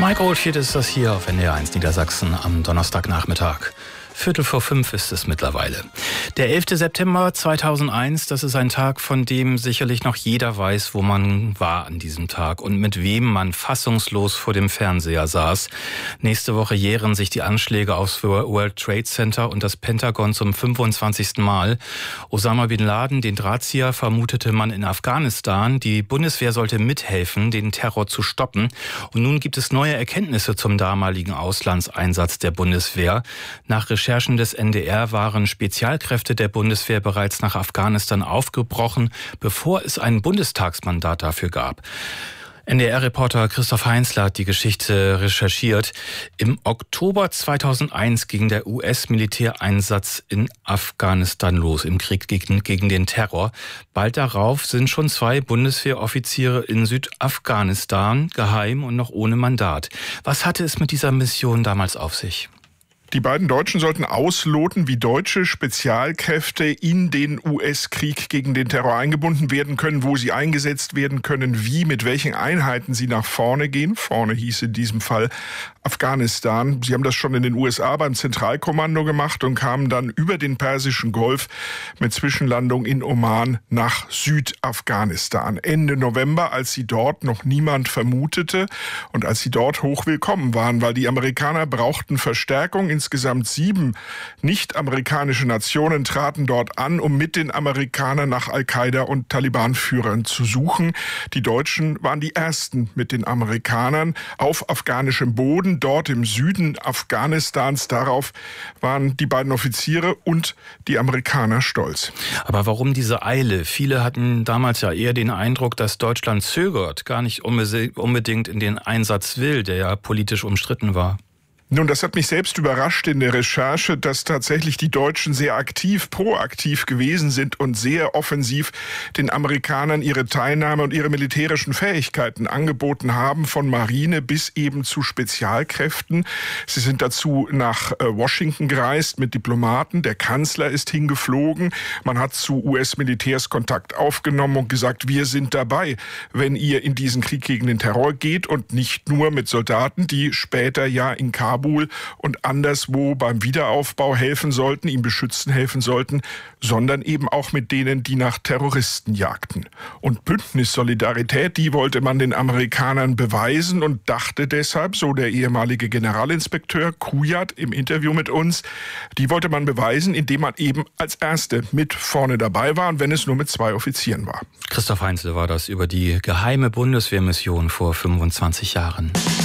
Mike Oldfield ist das hier auf NDR 1 Niedersachsen am Donnerstagnachmittag. 4:45 ist es mittlerweile. Der 11. September 2001, das ist ein Tag, von dem sicherlich noch jeder weiß, wo man war an diesem Tag und mit wem man fassungslos vor dem Fernseher saß. Nächste Woche jähren sich die Anschläge aufs World Trade Center und das Pentagon zum 25. Mal. Osama Bin Laden, den Drahtzieher, vermutete man in Afghanistan. Die Bundeswehr sollte mithelfen, den Terror zu stoppen. Und nun gibt es neue Erkenntnisse zum damaligen Auslandseinsatz der Bundeswehr. Nach Recherchen des NDR waren Spezialkräfte der Bundeswehr bereits nach Afghanistan aufgebrochen, bevor es ein Bundestagsmandat dafür gab. NDR-Reporter Christoph Heinzler hat die Geschichte recherchiert. Im Oktober 2001 ging der US-Militäreinsatz in Afghanistan los, im Krieg gegen den Terror. Bald darauf sind schon 2 Bundeswehroffiziere in Südafghanistan, geheim und noch ohne Mandat. Was hatte es mit dieser Mission damals auf sich? Die beiden Deutschen sollten ausloten, wie deutsche Spezialkräfte in den US-Krieg gegen den Terror eingebunden werden können, wo sie eingesetzt werden können, wie, mit welchen Einheiten sie nach vorne gehen. Vorne hieß in diesem Fall Afghanistan. Sie haben das schon in den USA beim Zentralkommando gemacht und kamen dann über den Persischen Golf mit Zwischenlandung in Oman nach Südafghanistan. Ende November, als sie dort noch niemand vermutete und als sie dort hochwillkommen waren, weil die Amerikaner brauchten Verstärkung. Insgesamt 7 nicht-amerikanische Nationen traten dort an, um mit den Amerikanern nach Al-Qaida und Taliban-Führern zu suchen. Die Deutschen waren die ersten mit den Amerikanern auf afghanischem Boden, dort im Süden Afghanistans. Darauf waren die beiden Offiziere und die Amerikaner stolz. Aber warum diese Eile? Viele hatten damals ja eher den Eindruck, dass Deutschland zögert, gar nicht unbedingt in den Einsatz will, der ja politisch umstritten war. Nun, das hat mich selbst überrascht in der Recherche, dass tatsächlich die Deutschen sehr aktiv, proaktiv gewesen sind und sehr offensiv den Amerikanern ihre Teilnahme und ihre militärischen Fähigkeiten angeboten haben, von Marine bis eben zu Spezialkräften. Sie sind dazu nach Washington gereist mit Diplomaten. Der Kanzler ist hingeflogen. Man hat zu US-Militärs Kontakt aufgenommen und gesagt, wir sind dabei, wenn ihr in diesen Krieg gegen den Terror geht, und nicht nur mit Soldaten, die später ja in Kabul und anderswo beim Wiederaufbau helfen sollten, ihm beschützen helfen sollten, sondern eben auch mit denen, die nach Terroristen jagten. Und Bündnissolidarität, die wollte man den Amerikanern beweisen und dachte deshalb, so der ehemalige Generalinspekteur Kujat im Interview mit uns, die wollte man beweisen, indem man eben als Erste mit vorne dabei war, und wenn es nur mit 2 Offizieren war. Christoph Heinzle war das über die geheime Bundeswehrmission vor 25 Jahren.